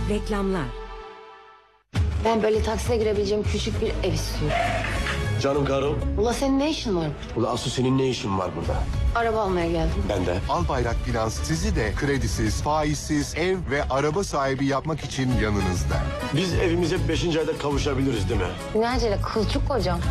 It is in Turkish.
Reklamlar. Ben böyle taksiye girebileceğim küçük bir ev istiyorum. Canım karım. Ula senin ne işin var? Ula asıl senin ne işin var burada? Araba almaya geldim. Ben de. Albayrak Finans sizi de kredisiz, faizsiz ev ve araba sahibi yapmak için yanınızda. Biz evimize 5. ayda kavuşabiliriz değil mi? Ne acele kılçık kocam.